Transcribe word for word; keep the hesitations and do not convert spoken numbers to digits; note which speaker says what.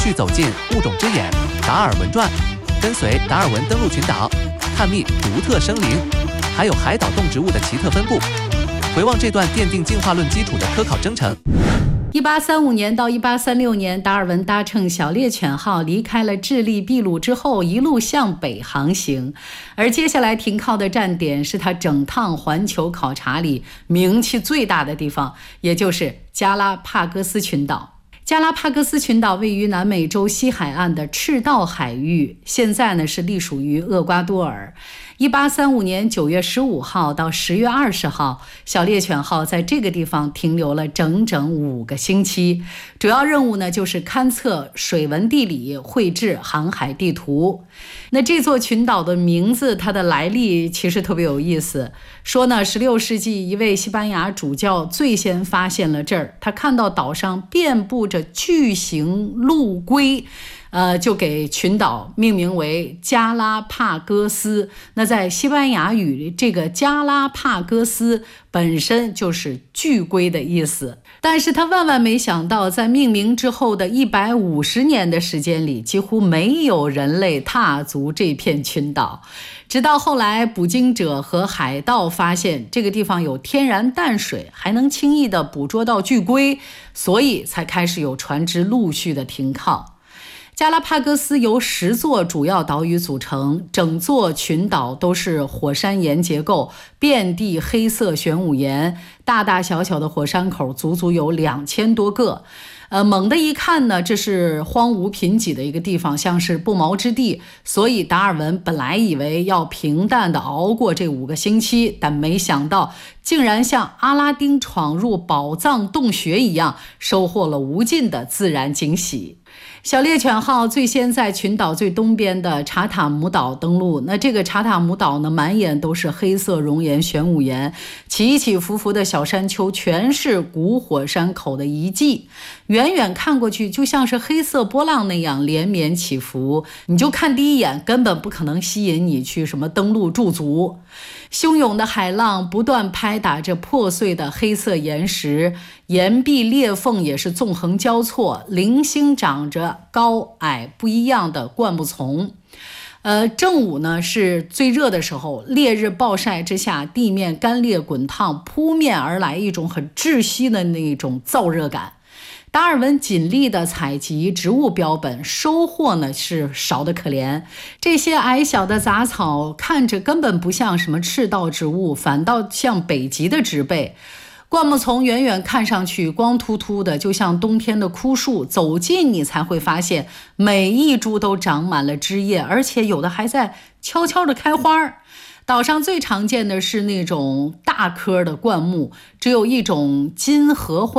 Speaker 1: 去走进物种之眼达尔文传，跟随达尔文登陆群岛，探秘独特生灵，还有海岛动植物的奇特分布。回望这段奠定进化论基础的科考征程。
Speaker 2: 一八三五年到一八三六年，达尔文搭乘小猎犬号离开了智利秘鲁之后，一路向北航行，而接下来停靠的站点是他整趟环球考察里名气最大的地方，也就是加拉帕戈斯群岛。加拉帕戈斯群岛位于南美洲西海岸的赤道海域，现在呢是隶属于厄瓜多尔。一八三五年九月十五号到十月二十号，小猎犬号在这个地方停留了整整五个星期。主要任务呢就是勘测水文地理，绘制航海地图。那这座群岛的名字，它的来历其实特别有意思。说呢，十六世纪一位西班牙主教最先发现了这儿，他看到岛上遍布着巨型陆龟。呃，就给群岛命名为加拉帕戈斯。那在西班牙语，这个加拉帕戈斯本身就是巨龟的意思。但是他万万没想到，在命名之后的一百五十年的时间里，几乎没有人类踏足这片群岛。直到后来捕鲸者和海盗发现这个地方有天然淡水，还能轻易地捕捉到巨龟，所以才开始有船只陆续的停靠。加拉帕戈斯由十座主要岛屿组成，整座群岛都是火山岩结构，遍地黑色玄武岩，大大小小的火山口足足有两千多个。呃，猛地一看呢，这是荒芜贫瘠的一个地方，像是不毛之地，所以达尔文本来以为要平淡的熬过这五个星期，但没想到竟然像阿拉丁闯入宝藏洞穴一样，收获了无尽的自然惊喜。小猎犬号最先在群岛最东边的查塔姆岛登陆，那这个查塔姆岛呢，满眼都是黑色熔岩玄武岩，起起伏伏的小山丘全是古火山口的遗迹，远远看过去就像是黑色波浪那样连绵起伏，你就看第一眼根本不可能吸引你去什么登陆驻足。汹涌的海浪不断拍打着破碎的黑色岩石，岩壁裂缝也是纵横交错，零星长着高矮不一样的灌木丛。呃，正午呢是最热的时候，烈日暴晒之下，地面干裂滚烫，扑面而来一种很窒息的那种燥热感。达尔文尽力的采集植物标本，收获呢是少得可怜。这些矮小的杂草看着根本不像什么赤道植物，反倒像北极的植被。灌木丛远远看上去光秃秃的，就像冬天的枯树，走近你才会发现每一株都长满了枝叶，而且有的还在悄悄地开花。岛上最常见的是那种大棵的灌木，只有一种金合欢